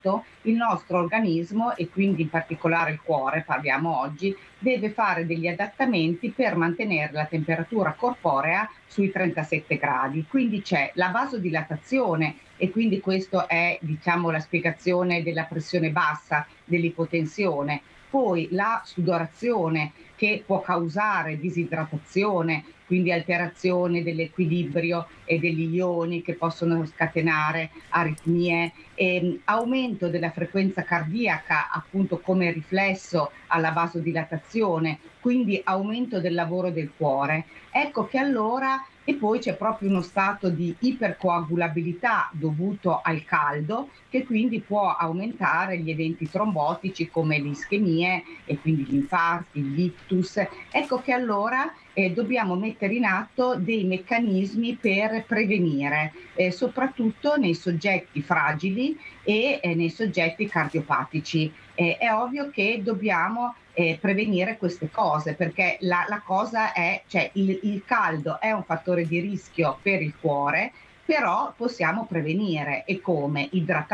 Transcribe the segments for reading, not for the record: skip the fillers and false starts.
il nostro organismo, e quindi in particolare il cuore, parliamo oggi, deve fare degli adattamenti per mantenere la temperatura corporea sui 37 gradi. Quindi c'è la vasodilatazione, e quindi questo è, diciamo, la spiegazione della pressione bassa, dell'ipotensione. Poi la sudorazione, che può causare disidratazione, quindi alterazione dell'equilibrio e degli ioni che possono scatenare aritmie, aumento della frequenza cardiaca appunto come riflesso alla vasodilatazione, quindi aumento del lavoro del cuore. Ecco che allora, e poi c'è proprio uno stato di ipercoagulabilità dovuto al caldo, che quindi può aumentare gli eventi trombotici come le ischemie e quindi gli infarti, gli ictus. Ecco che allora dobbiamo mettere in atto dei meccanismi per prevenire, soprattutto nei soggetti fragili e nei soggetti cardiopatici. È ovvio che dobbiamo prevenire queste cose, perché la cosa è, cioè il caldo è un fattore di rischio per il cuore, però possiamo prevenire. E come?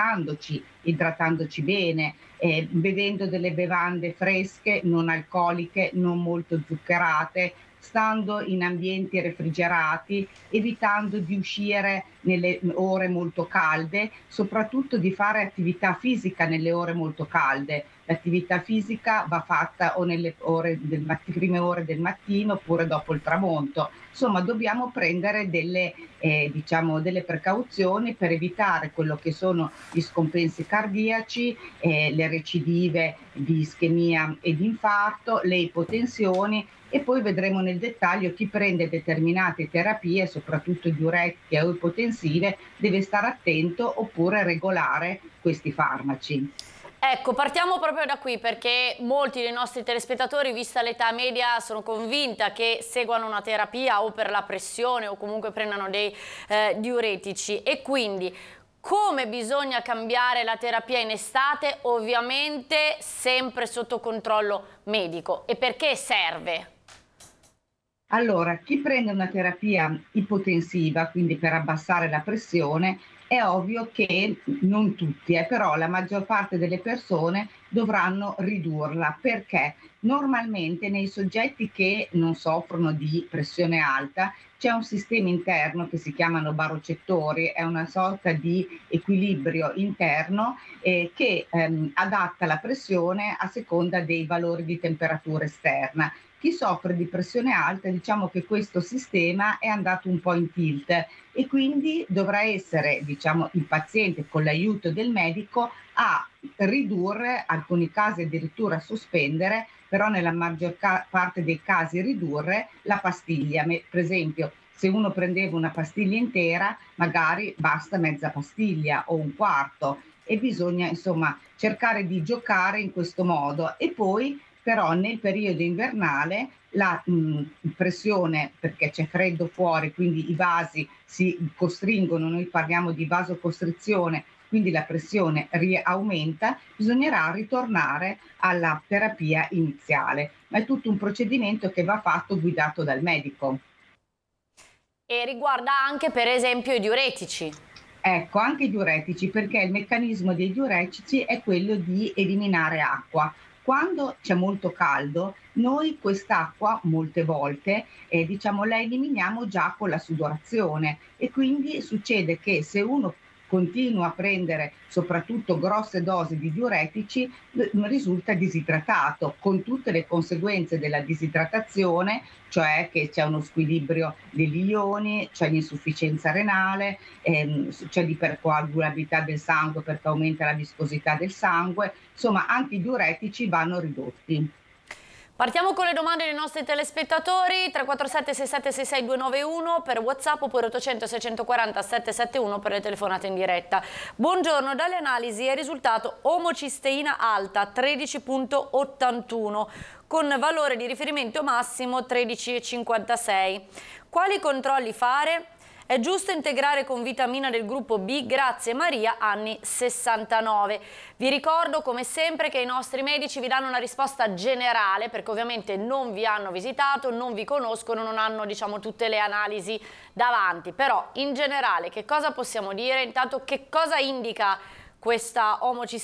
Idratandoci bene, bevendo delle bevande fresche, non alcoliche, non molto zuccherate, stando in ambienti refrigerati, evitando di uscire nelle ore molto calde, soprattutto di fare attività fisica nelle ore molto calde. L'attività fisica va fatta o nelle prime ore del mattino oppure dopo il tramonto. Insomma, dobbiamo prendere delle precauzioni per evitare quello che sono gli scompensi cardiaci, le recidive di ischemia e di infarto, le ipotensioni, e poi vedremo nel dettaglio chi prende determinate terapie, soprattutto diuretiche o ipotensive, deve stare attento oppure regolare questi farmaci. Ecco, partiamo proprio da qui perché molti dei nostri telespettatori, vista l'età media, sono convinta che seguano una terapia o per la pressione o comunque prendano dei diuretici, e quindi come bisogna cambiare la terapia in estate, ovviamente sempre sotto controllo medico, e perché serve? Allora, chi prende una terapia ipotensiva, quindi per abbassare la pressione, è ovvio che non tutti, però la maggior parte delle persone dovranno ridurla, perché normalmente nei soggetti che non soffrono di pressione alta c'è un sistema interno che si chiamano barocettori, è una sorta di equilibrio interno che adatta la pressione a seconda dei valori di temperatura esterna. Chi soffre di pressione alta, diciamo che questo sistema è andato un po' in tilt, e quindi dovrà essere, diciamo, il paziente con l'aiuto del medico a ridurre, alcuni casi addirittura sospendere, però nella parte dei casi ridurre la pastiglia. Per esempio, se uno prendeva una pastiglia intera, magari basta mezza pastiglia o un quarto, e bisogna insomma cercare di giocare in questo modo. E poi però nel periodo invernale la pressione, perché c'è freddo fuori, quindi i vasi si costringono, noi parliamo di vasocostrizione, quindi la pressione aumenta, bisognerà ritornare alla terapia iniziale, ma è tutto un procedimento che va fatto guidato dal medico. E riguarda anche per esempio i diuretici. Ecco, anche i diuretici, perché il meccanismo dei diuretici è quello di eliminare acqua. Quando c'è molto caldo, noi quest'acqua molte volte, diciamo, la eliminiamo già con la sudorazione, e quindi succede che se uno continua a prendere soprattutto grosse dosi di diuretici, risulta disidratato, con tutte le conseguenze della disidratazione, cioè che c'è uno squilibrio degli ioni, c'è l'insufficienza renale, c'è l'ipercoagulabilità del sangue perché aumenta la viscosità del sangue. Insomma, anche i diuretici vanno ridotti. Partiamo con le domande dei nostri telespettatori: 347 6766 291 per WhatsApp oppure 800 640 771 per le telefonate in diretta. Buongiorno, dalle analisi è risultato omocisteina alta 13,81 con valore di riferimento massimo 13,56. Quali controlli fare? È giusto integrare con vitamina del gruppo B? Grazie Maria, anni 69. Vi ricordo come sempre che i nostri medici vi danno una risposta generale, perché ovviamente non vi hanno visitato, non vi conoscono, non hanno, diciamo, tutte le analisi davanti. Però in generale che cosa possiamo dire? Intanto, che cosa indica questa omocisteina